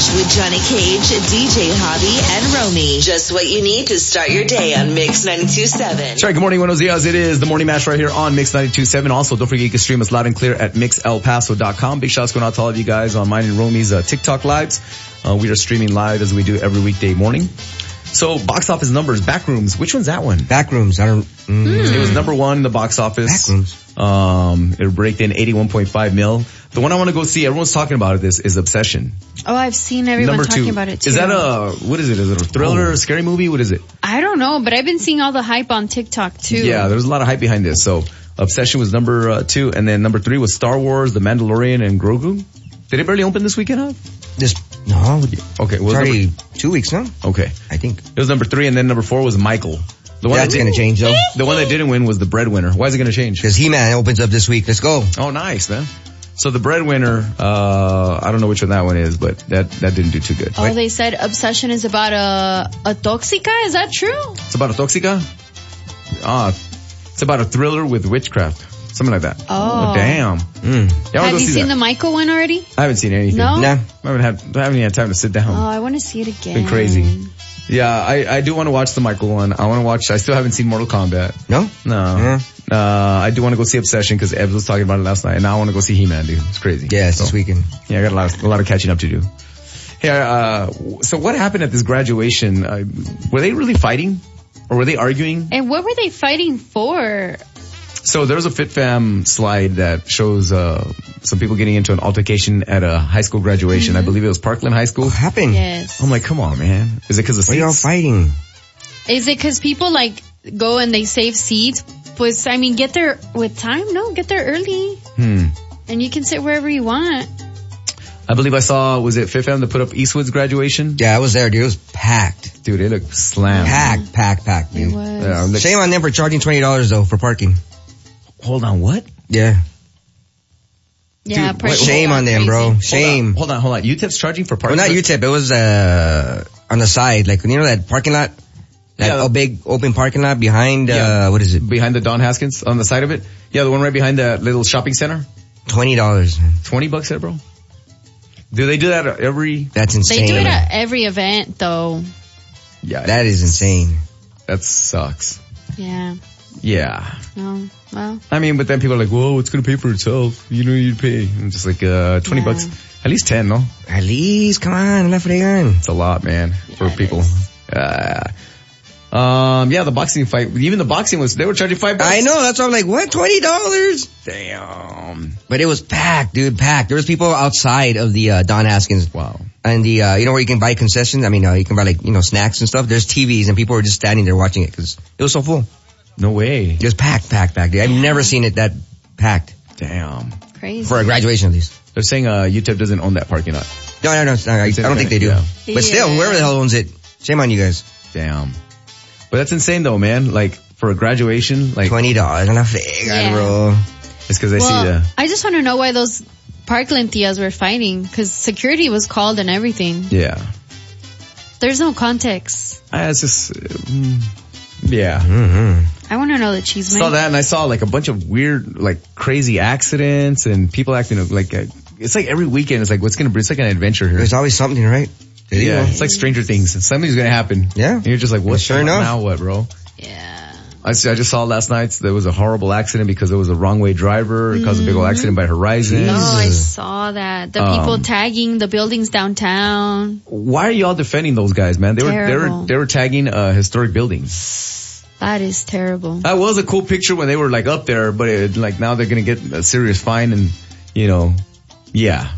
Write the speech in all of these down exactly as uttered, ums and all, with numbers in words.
Lunch with Johnny Cage, D J Hobby, and Romy. Just what you need to start your day on Mix ninety-two point seven. That's right. Good morning, buenos dias. It is the Morning Mash right here on Mix ninety-two point seven. Also, don't forget you can stream us loud and clear at mix el paso dot com. Big shouts going out to all of you guys on mine and Romy's uh, TikTok lives. Uh, we are streaming live as we do every weekday morning. So, box office numbers, Backrooms. Which one's that one? Backrooms. I don't. Mm. It was number one in the box office. Backrooms. Um, it raked in eighty-one point five mil. The one I want to go see, everyone's talking about it, this is Obsession. Oh, I've seen everyone number talking two. about it too. Is that a, what is it? Is it a thriller, oh. a scary movie? What is it? I don't know, but I've been seeing all the hype on TikTok too. Yeah, there was a lot of hype behind this. So, Obsession was number uh, two, and then number three was Star Wars, The Mandalorian, and Grogu. Did it barely open this weekend, huh? This, no. Okay, well, it's already number, two weeks now. Okay. I think. It was number three, and then number four was Michael. The one That's that going to change, though. The one that didn't win was The Breadwinner. Why is it going to change? Because He-Man opens up this week. Let's go. Oh, nice, man. So The Breadwinner, uh, I don't know which one that one is, but that, that didn't do too good. Oh, right? They said Obsession is about a, a toxica? Is that true? It's about a toxica? Ah, it's about a thriller with witchcraft. Something like that. Oh. oh damn. Mm. Have you seen that? the Michael one already? I haven't seen anything. No? Nah. I haven't had, I haven't had time to sit down. Oh, I want to see it again. It's been crazy. Yeah, I, I do want to watch the Michael one. I want to watch, I still haven't seen Mortal Kombat. No? No. Yeah. Uh, I do want to go see Obsession because Ebbs was talking about it last night, and now I want to go see He-Man, dude. It's crazy. Yeah, it's so, this weekend. Yeah, I got a lot of, a lot of catching up to do. Hey, uh, so what happened at this graduation? Uh, were they really fighting? Or were they arguing? And what were they fighting for? So there was a FitFam slide that shows uh some people getting into an altercation at a high school graduation. Mm-hmm. I believe it was Parkland High School. What happened? Yes. I'm like, come on, man. Is it because of seats? Why are y'all fighting? Is it because people like go and they save seats? Pues, I mean, get there with time. No, get there early. Hmm. And you can sit wherever you want. I believe I saw, was it FitFam that put up Eastwood's graduation? Yeah, I was there, dude. It was packed. Dude, it looked slammed. Packed, packed, packed, dude. It was. Yeah, looked... Shame on them for charging twenty dollars though for parking. Hold on, what? Yeah. Yeah, Dude, wait, shame on them, bro. Shame. Hold on, hold on. Hold on. U T E P's charging for parking? Well, not U T E P. It was, uh, on the side. Like, you know that parking lot? That yeah. a big open parking lot behind, yeah. uh, what is it? Behind the Don Haskins on the side of it? Yeah, the one right behind that little shopping center? twenty dollars. twenty bucks there, bro? Do they do that at every? That's insane. They do it at every event though. Yeah. That is insane. That sucks. Yeah. Yeah. No. Well. I mean, but then people are like, whoa, it's going to pay for itself. You know, you'd pay. I'm just like, uh, twenty yeah. bucks. At least ten, no? At least, come on, la fregan. It's a lot, man, yeah, for people. Uh, um, yeah, the boxing fight, even the boxing was, they were charging five bucks. I know, that's why I'm like, what, twenty dollars? Damn. But it was packed, dude, packed. There was people outside of the, uh, Don Haskins. Wow. And the, uh, you know where you can buy concessions? I mean, uh, you can buy like, you know, snacks and stuff. There's T Vs and people were just standing there watching it because it was so full. No way. It was packed, packed, packed, dude. I've never seen it that packed. Damn. Crazy. For a graduation at least. They're saying, uh, U T E P doesn't own that parking lot. No, no, no, no I, I don't think they do. Yeah. But still, yeah. whoever the hell owns it, shame on you guys. Damn. But that's insane though, man. Like, for a graduation, like. twenty dollars on a fig, yeah. bro. It's cause I well, see the. I just want to know why those Parkland tias were fighting. Cause security was called and everything. Yeah. There's no context. Uh, it's just, mm, yeah. Mm-hmm. I want to know the cheese man. Saw that and I saw like a bunch of weird, like crazy accidents and people acting like, a, it's like every weekend it's like, what's gonna be, it's like an adventure here. There's always something, right? There you Yeah, go. it's like Stranger Things. Something's gonna happen. Yeah. And you're just like, what? Sure the- enough. Now what, bro? Yeah. I, I just saw last night there was a horrible accident because there was a wrong way driver. It caused a big old accident by Horizon. No, I saw that. The people Um, tagging the buildings downtown. Why are y'all defending those guys, man? They were, they Terrible. were, they were tagging, uh, historic buildings. That is terrible. That was a cool picture when they were like up there, but it, like now they're gonna get a serious fine and, you know, yeah.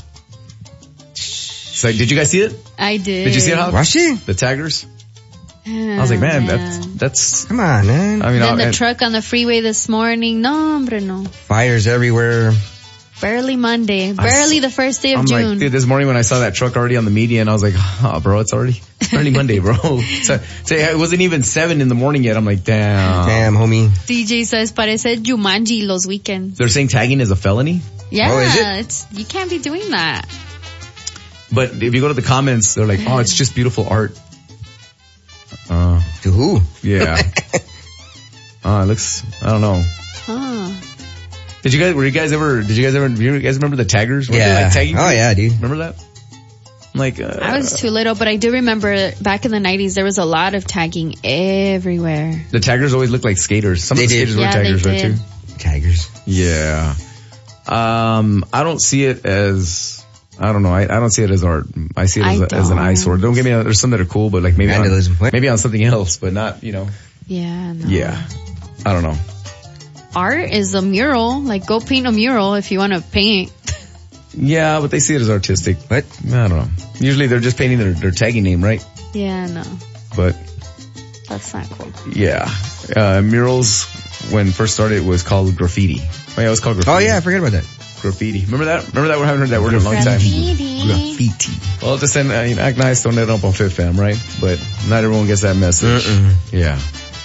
So did you guys see it? I did. Did you see it? How Was she? the taggers? Oh, I was like, man, man. that's, that's, Come on, man. I mean, Then I, the and- truck on the freeway this morning. No, hombre, no. Fires everywhere. Barely Monday. Barely the first day of I'm June. like, dude, this morning when I saw that truck already on the median, I was like, oh, bro, it's already, it's already Monday, bro. So, so it wasn't even seven in the morning yet. I'm like, damn. Damn, homie. D J says, parece Jumanji los weekends. They're saying tagging is a felony? Yeah, Oh, is it? it's, you can't be doing that. But if you go to the comments, they're like, oh, it's just beautiful art. Uh, To who? yeah. uh, it looks, I don't know. Huh. Did you guys, were you guys ever, did you guys ever, do you guys remember the taggers? Weren't they, Yeah. like, tagging Oh, people? yeah, dude. Remember that? I'm like, uh, I was too little, but I do remember back in the nineties, there was a lot of tagging everywhere. the taggers always look like skaters. Some They of the did. skaters Yeah, were they taggers, right, did. too? Taggers. Yeah. Um, I don't see it as, I don't know, I, I don't see it as art. I see it I as, a, as an don't. eyesore. Don't get me, there's some that are cool, but like maybe on, Vandalism. What? maybe on something else, but not, you know, Yeah, no. yeah. I don't know. Art is a mural. Like, go paint a mural if you want to paint. Yeah, but they see it as artistic. What? I don't know. Usually they're just painting their, their tagging name, right? Yeah, no. But That's not cool. yeah, uh, murals when first started was called graffiti. Oh yeah, it was called graffiti. Oh yeah, I forget about that. Graffiti. Remember that? Remember that? We haven't heard that word in a long time. Graffiti. Graffiti. Well, just send, uh, you know, act nice, don't let it up on Fifth Fam, right? But not everyone gets that message. Mm-mm. Yeah.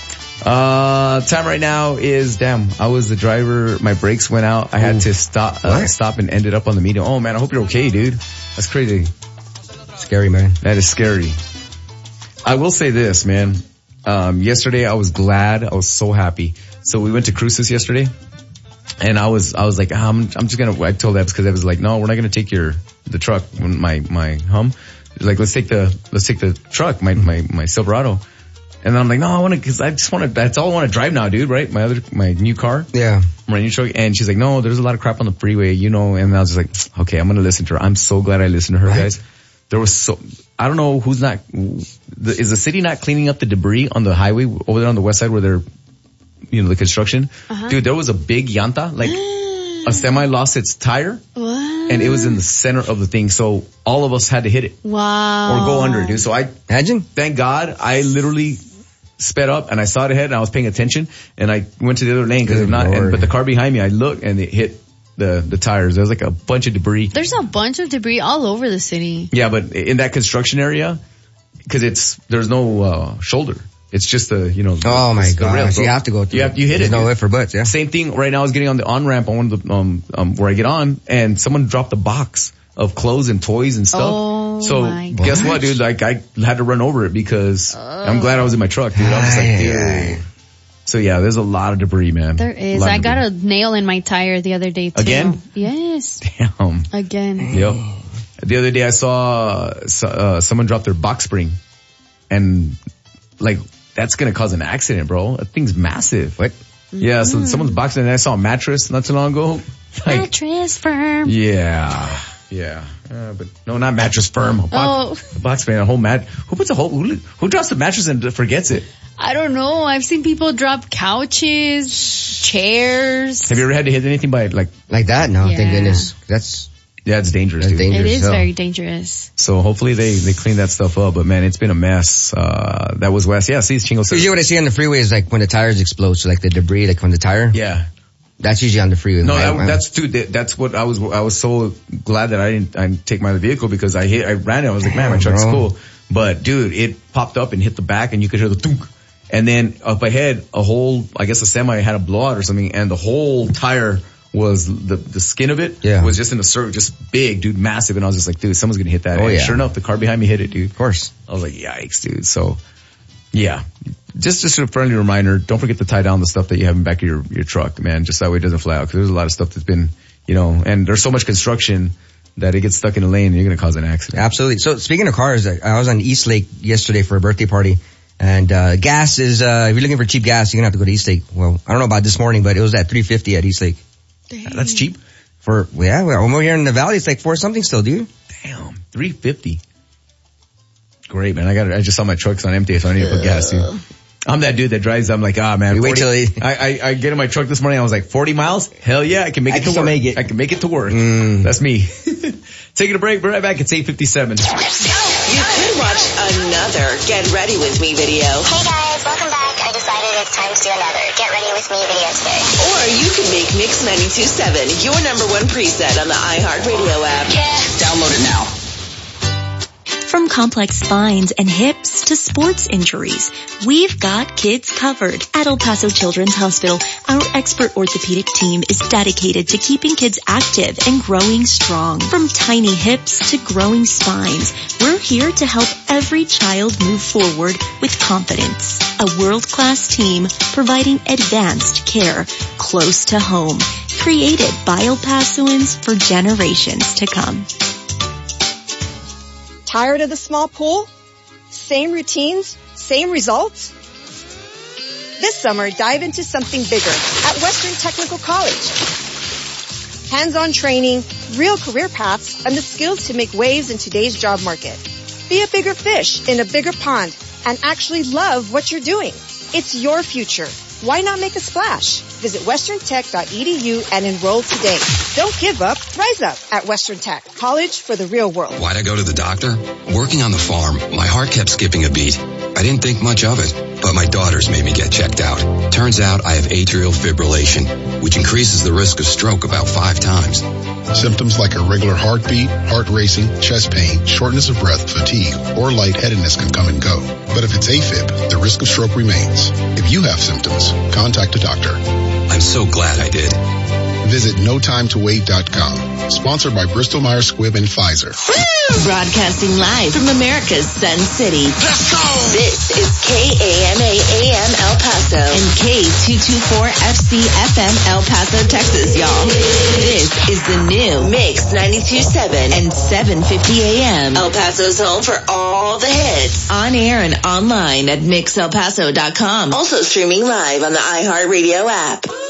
Uh, time right now is, damn, I was the driver, my brakes went out, I had Ooh. to stop, uh, What? stop and ended up on the median. Oh man, I hope you're okay, dude. That's crazy. Scary, man. That is scary. I will say this, man. Um, yesterday I was glad, I was so happy. So we went to Cruces yesterday. And I was, I was like, I'm, I'm just gonna, I told Ebbs because I was like, no, we're not gonna take your, the truck, my, my hum. Like, let's take the, let's take the truck, my, my, my Silverado. And then I'm like, no, I want to, cause I just want to, that's all I want to drive now, dude, right? My other, my new car, Yeah. my new truck. And she's like, no, there's a lot of crap on the freeway, you know, and I was just like, okay, I'm going to listen to her. I'm so glad I listened to her, What? guys. There was so, I don't know who's not, the, is the city not cleaning up the debris on the highway over there on the west side where they're, you know, the construction? Uh-huh. Dude, there was a big llanta, like a semi lost its tire What? and it was in the center of the thing. So all of us had to hit it Wow. or go under it, dude. So I, Imagine. thank God, I literally sped up and I saw it ahead and I was paying attention and I went to the other lane because if Good not, and, Lord. but the car behind me, I looked and it hit the, the tires. There was like a bunch of debris. There's a bunch of debris all over the city. Yeah, but in that construction area, cause it's, there's no, uh, shoulder. It's just the, you know. Oh my the gosh. rails, bro. You have to go through You have, it. you hit There's it. no dude. way for butts, yeah. Same thing right now. I was getting on the on-ramp on one of the, um, um, where I get on and someone dropped a box of clothes and toys and stuff. Oh, so my guess gosh. what, dude? Like I had to run over it because I'm glad I was in my truck, dude. I was just like, Aye, dude. aye. So yeah, there's a lot of debris, man. There is. lot I of got debris. a nail in my tire the other day too. Again? Yes. Damn. Again. Yep. The other day I saw uh, someone drop their box spring and like that's going to cause an accident, bro. That thing's massive. What? Yeah, so someone's boxing and I saw a mattress not too long ago. Like, Mattress firm. yeah. Yeah. Uh, but no, not mattress firm. A box, Oh. a box spring, a whole mat. Who puts a whole, who, who drops a mattress and forgets it? I don't know. I've seen people drop couches, chairs. Have you ever had to hit anything by like, Like that? No, thank Yeah. goodness. That's, yeah, it's dangerous, That's dude. dangerous. It is hell. very dangerous. So hopefully they, they clean that stuff up. But man, it's been a mess. Uh, that was West. Yeah, see, it's Chingo says. usually what I see on the freeway is like when the tires explode, so like the debris like from the tire. Yeah. That's usually on the freeway. No, My- that, my- that's dude. that- That's what I was. I was so glad that I didn't, I didn't take my other vehicle because I hit. I ran it. I was like, man, my Damn, truck's bro. cool. But dude, it popped up and hit the back, and you could hear the thunk. And then up ahead, a whole, I guess a semi had a blowout or something, and the whole tire was the the skin of it Yeah. was just in a circle, just big, dude, massive. And I was just like, dude, someone's gonna hit that. Oh, And yeah. Sure enough, the car behind me hit it, dude. Of course. I was like, yikes, dude. So, yeah. Just, just a friendly reminder, don't forget to tie down the stuff that you have in the back of your, your truck, man, just that way it doesn't fly out. Cause there's a lot of stuff that's been, you know, and there's so much construction that it gets stuck in a lane and you're going to cause an accident. Absolutely. So speaking of cars, I I was on East Lake yesterday for a birthday party, and uh gas is uh if you're looking for cheap gas, you're gonna have to go to East Lake. Well, I don't know about this morning, but it was at three fifty at East Lake. That's cheap. For yeah, well, when we're here in the valley, it's like four something still, dude. Damn. three fifty. Great, man. I got I just saw my truck's on empty, so I need to put gas, dude. I'm that dude that drives, I'm like, ah, man. You wait forty till he- I, I, I get in my truck this morning, I was like, forty miles? Hell yeah, I can make I it can to still work. make it. I can make it to work. Mm. That's me. Taking a break, we're right back. It's eight fifty-seven. You could watch another Get Ready With Me video. Hey guys, welcome back. I decided it's time to do another Get Ready With Me video today. Or you could make Mix ninety-two point seven your number one preset on the iHeartRadio app. Download it now. From complex spines and hips to sports injuries, we've got kids covered. At El Paso Children's Hospital, our expert orthopedic team is dedicated to keeping kids active and growing strong. From tiny hips to growing spines, we're here to help every child move forward with confidence. A world-class team providing advanced care close to home, created by El Pasoans for generations to come. Tired of the small pool? Same routines? Same results? This summer, dive into something bigger at Western Technical College. Hands-on training, real career paths, and the skills to make waves in today's job market. Be a bigger fish in a bigger pond and actually love what you're doing. It's your future. Why not make a splash? Visit western tech dot e d u and enroll today. Don't give up. Rise up at Western Tech. College for the real world. Why'd I go to the doctor? Working on the farm, my heart kept skipping a beat. I didn't think much of it, but my daughters made me get checked out. Turns out I have atrial fibrillation, which increases the risk of stroke about five times. Symptoms like irregular heartbeat, heart racing, chest pain, shortness of breath, fatigue, or lightheadedness can come and go. But if it's AFib, the risk of stroke remains. If you have symptoms, contact a doctor. I'm so glad I did. Visit no time to wait dot com. Sponsored by Bristol Myers Squibb and Pfizer. Broadcasting live from America's Sun City. Let's go! This is K A M A A M El Paso and K two twenty-four F C F M El Paso, Texas, y'all. This is the new Mix ninety-two point seven and seven fifty A M. El Paso's home for all the hits. On air and online at mix el paso dot com. Also streaming live on the iHeartRadio app.